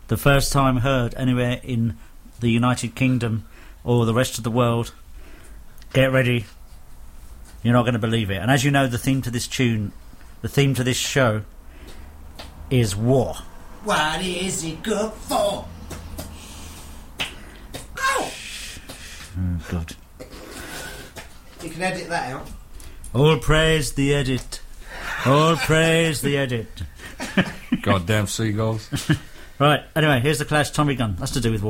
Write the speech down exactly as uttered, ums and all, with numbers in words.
the first time heard anywhere in the United Kingdom or the rest of the world. Get ready. You're not going to believe it. And as you know, the theme to this tune, the theme to this show, is war. What is it good for? Ow! Oh, God. You can edit that out. All praise the edit. All praise the edit. Goddamn seagulls. Right, anyway, here's the Clash Tommy gun. That's to do with war.